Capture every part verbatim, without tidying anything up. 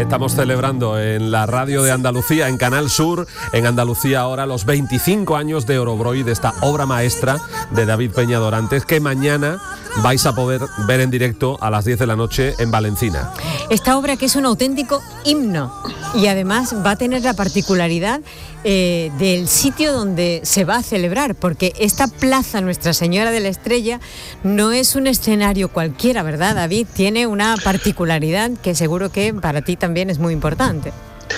Estamos celebrando en la radio de Andalucía, en Canal Sur, en Andalucía ahora, los veinticinco años de Orobroy, de esta obra maestra de David Peña Dorantes, que mañana vais a poder ver en directo a las diez de la noche en Valencina. Esta obra que es un auténtico himno y además va a tener la particularidad eh, del sitio donde se va a celebrar, porque esta plaza Nuestra Señora de la Estrella no es un escenario cualquiera, ¿verdad, David? Tiene una particularidad que seguro que para ti también es muy importante.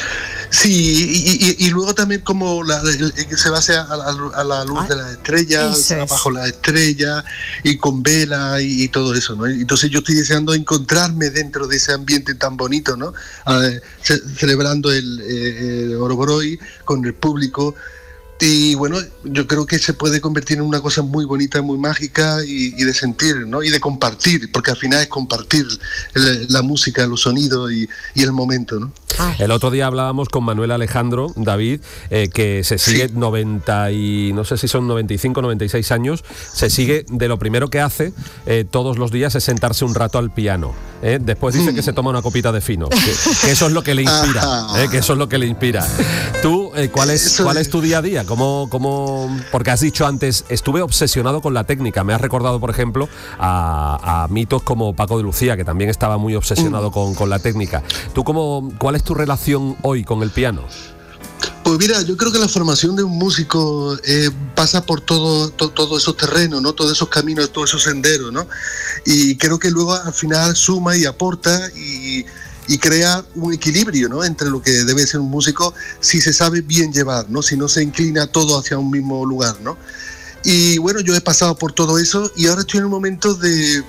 Sí, y, y, y luego también como la, el, el, se basa a la, a la luz ah, de las estrellas, bajo las estrellas y con vela y, y todo eso, ¿no? Entonces yo estoy deseando encontrarme dentro de ese ambiente tan bonito, ¿no? Eh, ce, celebrando el, eh, el Orobroy con el público. Y bueno, yo creo que se puede convertir en una cosa muy bonita, muy mágica y, y de sentir, ¿no? Y de compartir, porque al final es compartir el, la música, los sonidos y, y el momento, ¿no? El otro día hablábamos con Manuel Alejandro, David, eh, que se sigue sí. noventa y no sé si son noventa y cinco, noventa y seis años, se sigue de lo primero que hace eh, todos los días es sentarse un rato al piano. ¿eh? Después dice mm. que se toma una copita de fino, que, que eso es lo que le inspira, ¿eh? que eso es lo que le inspira. Tú, eh, ¿cuál es cuál es tu día a día? ¿Cómo, cómo, porque has dicho antes, estuve obsesionado con la técnica. Me has recordado, por ejemplo, a, a mitos como Paco de Lucía, que también estaba muy obsesionado mm. con, con la técnica. ¿Tú cómo, cuál es tu relación hoy con el piano? Pues mira, yo creo que la formación de un músico eh, pasa por todo, to, todos esos terrenos, ¿no? Todos esos caminos, todos esos senderos, ¿no? Y creo que luego al final suma y aporta y, y crea un equilibrio, ¿no? Entre lo que debe ser un músico si se sabe bien llevar, ¿no? Si no se inclina todo hacia un mismo lugar, ¿no? Y bueno, yo he pasado por todo eso y ahora estoy en un momento de,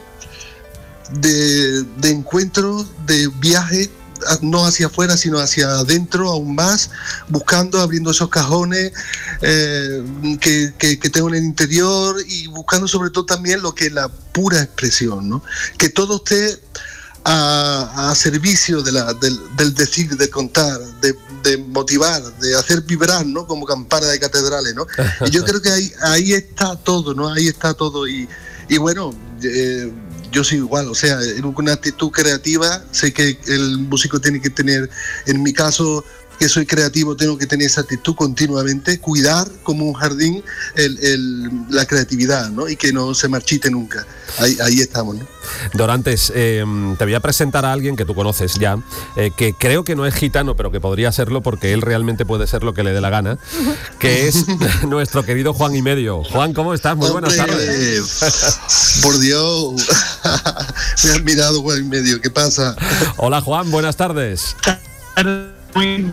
de, de encuentro, de viaje, no hacia afuera, sino hacia adentro aún más, buscando, abriendo esos cajones eh, que, que, que tengo en el interior y buscando sobre todo también lo que es la pura expresión, ¿no? Que todo esté a, a servicio de la, del, del decir, de contar, de, de motivar, de hacer vibrar, ¿no? Como campana de catedrales, ¿no? Y yo creo que ahí, ahí está todo, ¿no? Ahí está todo y, y bueno... Eh, yo soy igual, o sea, en una actitud creativa, sé que el músico tiene que tener, en mi caso, que soy creativo, tengo que tener esa actitud continuamente, cuidar como un jardín el, el, la creatividad, ¿no? Y que no se marchite nunca. Ahí, ahí estamos, ¿no? Dorantes, eh, te voy a presentar a alguien que tú conoces ya, eh, que creo que no es gitano, pero que podría serlo porque él realmente puede ser lo que le dé la gana, que es nuestro querido Juan y Medio. Juan, ¿cómo estás? Muy Hombre, buenas tardes. Por Dios, me has mirado, Juan y Medio, ¿qué pasa? Hola Juan, buenas tardes. Muy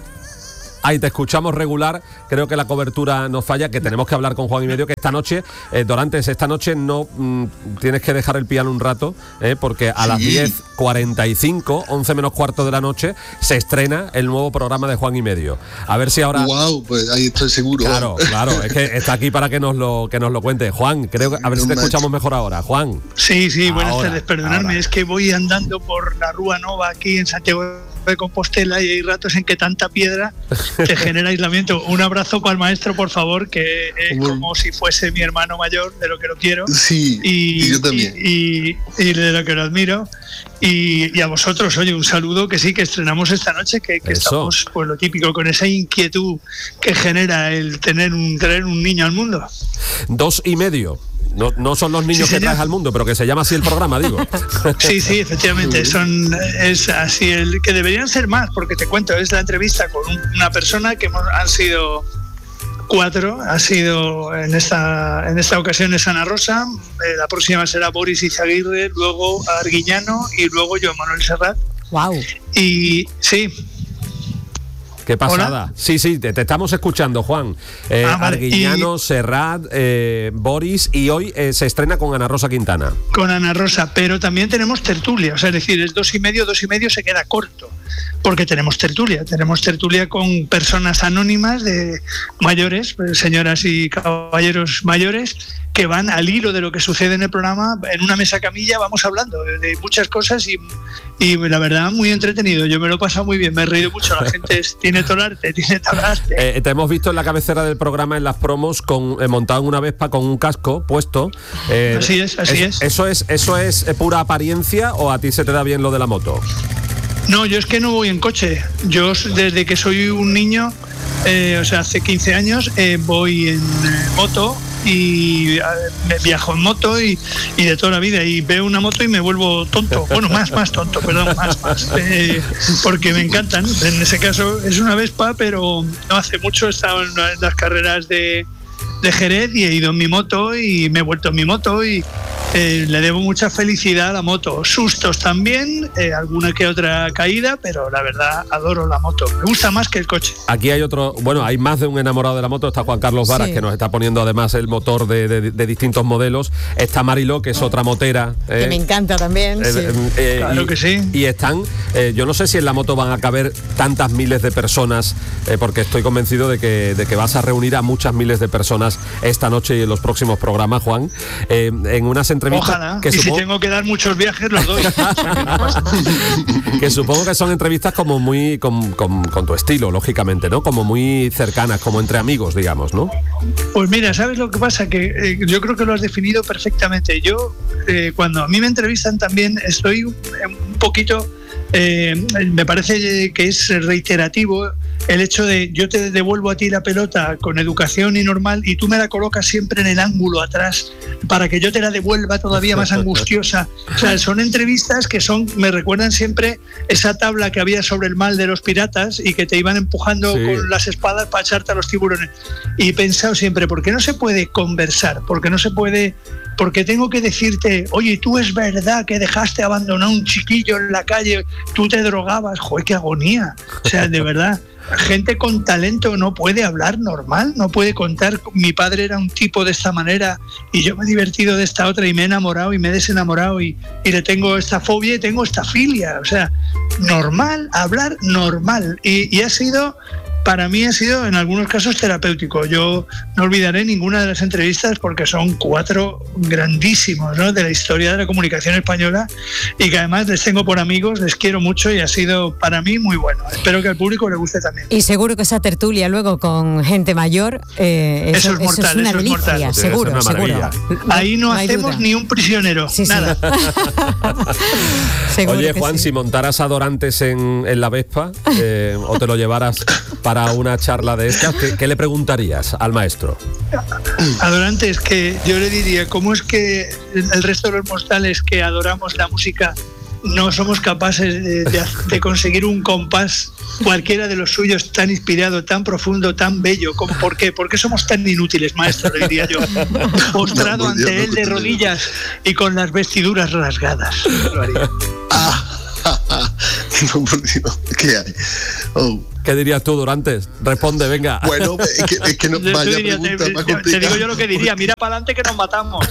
Ahí te escuchamos regular, creo que la cobertura nos falla, que tenemos que hablar con Juan y Medio, que esta noche, eh, Dorantes, esta noche no mm, tienes que dejar el piano un rato, eh, porque a sí. las diez cuarenta y cinco, once menos cuarto de la noche, se estrena el nuevo programa de Juan y Medio. A ver si ahora... Wow, pues ahí estoy seguro. Claro, claro, es que está aquí para que nos lo que nos lo cuente. Juan, creo que a ver no si te manches. Escuchamos mejor ahora. Juan. Sí, sí, buenas ahora, tardes, perdonadme, ahora. Es que voy andando por la Rúa Nova aquí en Santiago de Compostela y hay ratos en que tanta piedra te genera aislamiento. Un abrazo para el maestro, por favor, que es bueno. como si fuese mi hermano mayor, de lo que lo quiero. Sí, y, y yo también. Y, y, y de lo que lo admiro. Y, y a vosotros, oye, un saludo, que sí, que estrenamos esta noche, que, que estamos, pues lo típico, con esa inquietud que genera el tener un, traer un niño al mundo. Dos y medio. No, no son los niños sí, que traes al mundo, pero que se llama así el programa, digo. Sí, sí, efectivamente, son es así el que deberían ser más, porque te cuento, es la entrevista con un, una persona que hemos, han sido cuatro, ha sido en esta en esta ocasión es Ana Rosa, eh, la próxima será Boris Izaguirre, luego Arguiñano y luego Joan Manuel Serrat. Wow. Y sí. Qué pasada. ¿Hola? Sí, sí, te, te estamos escuchando, Juan. Eh, ah, vale. Arguiñano, y... Serrat, eh, Boris, y hoy eh, se estrena con Ana Rosa Quintana. Con Ana Rosa, pero también tenemos tertulia, o sea, es decir, es dos y medio, dos y medio se queda corto, porque tenemos tertulia, tenemos tertulia con personas anónimas de mayores, señoras y caballeros mayores, que van al hilo de lo que sucede en el programa, en una mesa camilla vamos hablando de, de muchas cosas y, y la verdad muy entretenido, yo me lo he pasado muy bien, me he reído mucho, la gente es, tiene todo el arte, tiene todo el arte. Eh, te hemos visto en la cabecera del programa, en las promos, con eh, montado en una Vespa con un casco puesto. Eh, así es, así es. ¿Eso es, eso es pura apariencia o a ti se te da bien lo de la moto? No, yo es que no voy en coche. Yo desde que soy un niño, eh, o sea, hace quince años, eh, voy en eh, moto y eh, viajo en moto y, y de toda la vida, y veo una moto y me vuelvo tonto, bueno, más, más tonto, perdón, más, más, eh, porque me encantan. En ese caso es una Vespa, pero no hace mucho he estado en las carreras de, de Jerez y he ido en mi moto y me he vuelto en mi moto y eh, le debo mucha felicidad a la moto. Sustos también, eh, alguna que otra caída, pero la verdad adoro la moto, me gusta más que el coche. Aquí hay otro, bueno, hay más de un enamorado de la moto. Está Juan Carlos Varas, sí, que nos está poniendo además el motor de, de, de distintos modelos. Está Mariló, que es otra motera. Que eh, me encanta también. Eh, sí. eh, claro y, que sí. Y están, eh, yo no sé si en la moto van a caber tantas miles de personas, eh, porque estoy convencido de que, de que vas a reunir a muchas miles de personas esta noche y en los próximos programas, Juan, eh, en unas entrevistas. Ojalá, que y supongo, si tengo que dar muchos viajes, los doy. Que supongo que son entrevistas como muy con, con, con tu estilo, lógicamente, ¿no? Como muy cercanas, como entre amigos, digamos, ¿no? Pues mira, ¿sabes lo que pasa? Que eh, yo creo que lo has definido perfectamente. Yo, eh, cuando a mí me entrevistan también, estoy un, un poquito... Eh, me parece que es reiterativo el hecho de yo te devuelvo a ti la pelota con educación y normal y tú me la colocas siempre en el ángulo atrás para que yo te la devuelva todavía más angustiosa. O sea, son entrevistas que son, me recuerdan siempre esa tabla que había sobre el mal de los piratas y que te iban empujando, sí, con las espadas para echarte a los tiburones. Y he pensado siempre, ¿por qué no se puede conversar? ¿Por qué no se puede...? Porque tengo que decirte, oye, tú es verdad que dejaste abandonado a un chiquillo en la calle, tú te drogabas, joder, qué agonía. O sea, de verdad, gente con talento no puede hablar normal, no puede contar, mi padre era un tipo de esta manera y yo me he divertido de esta otra y me he enamorado y me he desenamorado y, y le tengo esta fobia y tengo esta filia. O sea, normal, hablar normal. Y, y ha sido... Para mí ha sido en algunos casos terapéutico. Yo no olvidaré ninguna de las entrevistas porque son cuatro grandísimos, ¿no?, de la historia de la comunicación española y que además les tengo por amigos, les quiero mucho y ha sido para mí muy bueno. Espero que al público le guste también. Y seguro que esa tertulia luego con gente mayor, eh, eso, eso es mortal, eso es una eso delicia, es mortal. seguro, una seguro. Ahí no, no hacemos ni un prisionero, sí, nada. Sí. Oye, Juan, sí. si montaras a Dorantes en, en la Vespa eh, o te lo llevaras para una charla de estas, ¿qué, qué le preguntarías al maestro? Adorantes, que yo le diría, ¿cómo es que el resto de los mortales que adoramos la música no somos capaces de, de, de conseguir un compás, cualquiera de los suyos, tan inspirado, tan profundo, tan bello? ¿Cómo, ¿Por qué? ¿Por qué somos tan inútiles, maestro? Le diría yo. Postrado no, ante Dios, él no, de rodillas y con las vestiduras rasgadas. Lo haría. Ah, no, por Dios, ¿qué hay? Oh. ¿Qué dirías tú, Dorantes? Responde, venga. Bueno, es que, es que no yo vaya diría, pregunta te, más te, complicada. te digo yo lo que diría, mira para adelante que nos matamos.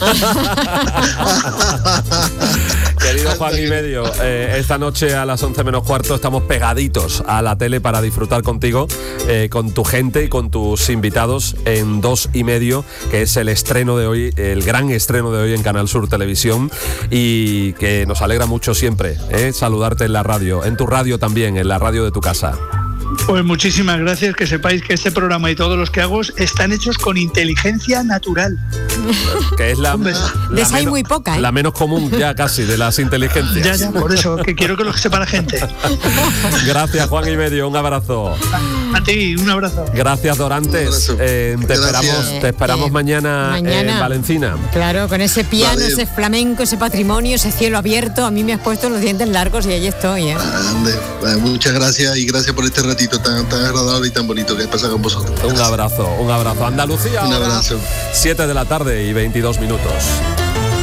Querido Juan y Medio, eh, esta noche a las once menos cuarto estamos pegaditos a la tele para disfrutar contigo, eh, con tu gente y con tus invitados en Dos y Medio, que es el estreno de hoy, el gran estreno de hoy en Canal Sur Televisión, y que nos alegra mucho siempre eh, saludarte en la radio, en tu radio también, en la radio de tu casa. Pues muchísimas gracias, que sepáis que este programa y todos los que hago están hechos con inteligencia natural. Que es la, la, de esa hay muy poca, ¿eh? la menos común ya casi de las inteligencias. Ya, ya, por eso, que quiero que lo sepa la gente. Gracias, Juan y Medio, un abrazo. A, a ti, un abrazo. Gracias, Dorantes. Eh, te, Gracias. esperamos, te esperamos eh, mañana, mañana en Valencina. Claro, con ese piano, vale. ese flamenco, ese patrimonio, ese cielo abierto. A mí me has puesto los dientes largos y ahí estoy, ¿eh? Ande, muchas gracias y gracias por este ratito tan, tan agradable y tan bonito que he pasado con vosotros. Un abrazo, un abrazo. Andalucía, un abrazo. siete de la tarde y veintidós minutos.